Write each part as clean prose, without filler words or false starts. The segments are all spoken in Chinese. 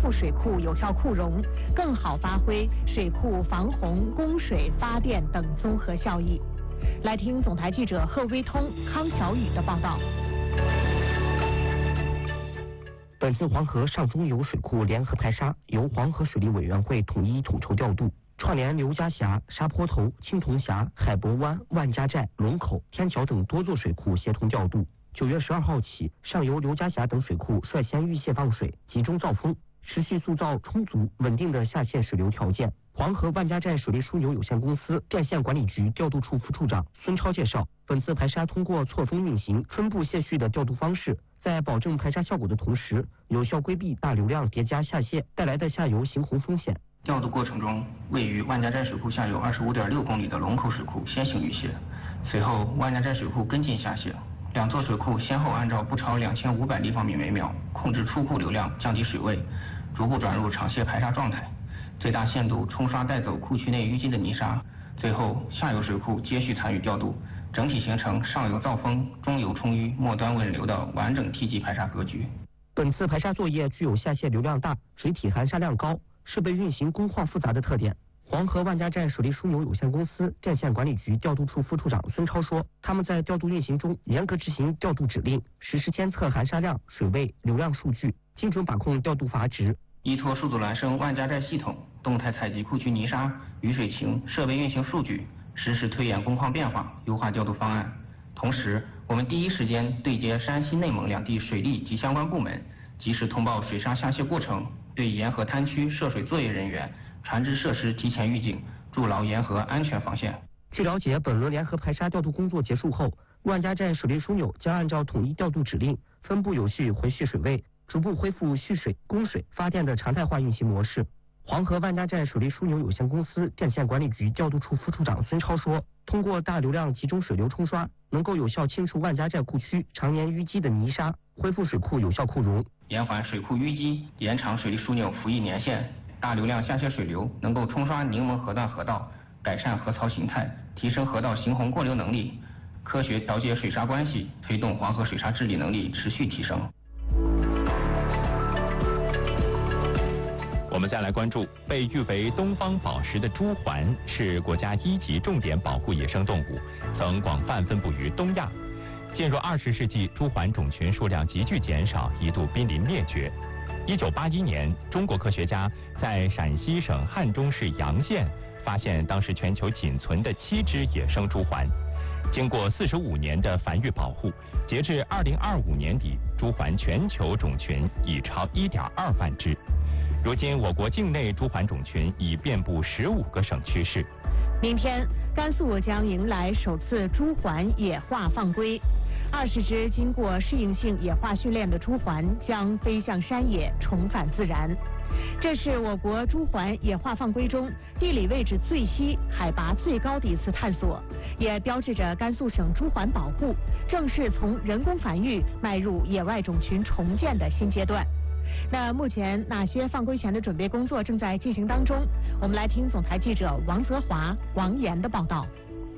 复水库有效库容，更好发挥水库防洪、供水、发电等综合效益。来听总台记者贺威通、康小雨的报道。 本次黄河上中游水库联合排沙由黄河水利委员会统一统筹调度，串联刘家峡、沙坡头、青铜峡、海博湾、万家寨、龙口、天桥等多座水库协同调度。9月12号起，上游刘家峡等水库率先预泄放水，集中造风，持续塑造充足稳定的下线水流条件。黄河万家寨水利枢纽有限公司电线管理局调度处副处长孙超介绍，本次排沙通过错峰运行、分布泄蓄的调度方式，在保证排沙效果的同时，有效规避大流量叠加下泄带来的下游行洪风险。 调度过程中，位于万家寨水库下游25.6公里的龙口水库先行预泄，随后万家寨水库跟进下泄。两座水库先后按照不超2500立方米每秒控制出库流量，降低水位，逐步转入场泄排沙状态，最大限度冲刷带走库区内淤积的泥沙。最后下游水库接续参与调度，整体形成上游造风、中游充淤、末端稳流的完整梯级排沙格局。 本次排沙作业具有下泄流量大、水体含沙量高、设备运行工况复杂的特点。黄河万家寨水利枢纽有限公司电线管理局调度处副处长孙超说，他们在调度运行中严格执行调度指令，实时监测含沙量、水位、流量数据，精准把控调度阀值。 依托数组孪生万家寨系统，动态采集库区泥沙、雨水情、设备运行数据，实时推演工况变化，优化调度方案。同时，我们第一时间对接山西、内蒙两地水利及相关部门，及时通报水沙下泄过程，对沿河滩区涉水作业人员、船只设施提前预警，筑牢沿河安全防线。 据了解，本轮联合排沙调度工作结束后，万家寨水利枢纽将按照统一调度指令，分步有序回蓄水位，逐步恢复蓄水、供水、发电的常态化运行模式。黄河万家寨水利枢纽有限公司电线管理局调度处副处长孙超说，通过大流量集中水流冲刷，能够有效清除万家寨库区常年淤积的泥沙，恢复水库有效库容， 延缓水库淤积，延长水利枢纽服役年限。大流量下泄水流能够冲刷柠檬河段河道，改善河槽形态，提升河道行洪过流能力，科学调节水沙关系，推动黄河水沙治理能力持续提升。 我们再来关注被誉为东方宝石的朱鹮，是国家1级重点保护野生动物，曾广泛分布于东亚。进入20世纪，朱鹮种群数量急剧减少，一度濒临灭绝。1981年，中国科学家在陕西省汉中市洋县发现当时全球仅存的7只野生朱鹮。经过45年的繁育保护，截至2025年底，朱鹮全球种群已超1.2万只。如今，我国境内朱鹮种群已遍布15个省区市。 明天，甘肃将迎来首次朱鹮野化放归。20只经过适应性野化训练的朱鹮将飞向山野，重返自然。这是我国朱鹮野化放归中地理位置最西、海拔最高的一次探索，也标志着甘肃省朱鹮保护正式从人工繁育迈入野外种群重建的新阶段。那目前哪些放归前的准备工作正在进行当中？我们来听总台记者王泽华、王岩的报道。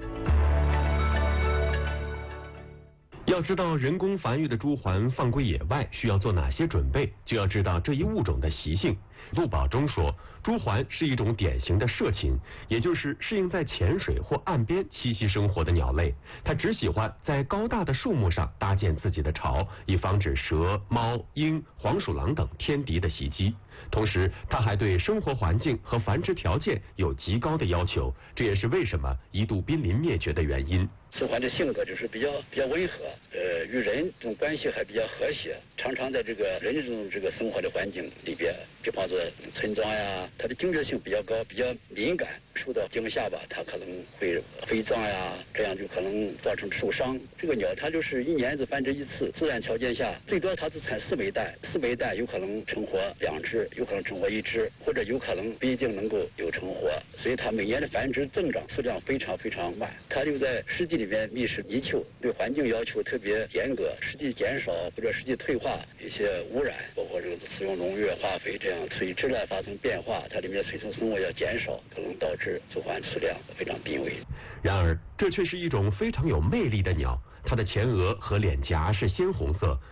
要知道人工繁育的朱鹮放归野外需要做哪些准备，就要知道这一物种的习性。陆宝中说，朱鹮是一种典型的涉禽，也就是适应在浅水或岸边栖息生活的鸟类。它只喜欢在高大的树木上搭建自己的巢，以防止蛇、猫、鹰、黄鼠狼等天敌的袭击。同时，它还对生活环境和繁殖条件有极高的要求，这也是为什么一度濒临灭绝的原因。 朱鹮的性格就是比较温和，与人这种关系还比较和谐，常常在这个人这种生活的环境里边，比方说村庄呀，它的警觉性比较高，比较敏感，受到惊吓吧，它可能会飞撞呀，这样就可能造成受伤。这个鸟它就是1年只繁殖1次，自然条件下最多它只产4枚蛋，4枚蛋有可能成活2只，有可能成活1只，或者有可能不一定能够有成活，所以它每年的繁殖增长数量非常非常慢。它就在湿地里面觅食泥鳅，对环境要求特别严格，湿地减少或者湿地退化，一些污染，包括这个使用农药、化肥这样水质呢发生变化，它里面水生生物要减少，可能导致朱鹮数量非常濒危。 然而，这却是一种非常有魅力的鸟，它的前额和脸颊是鲜红色，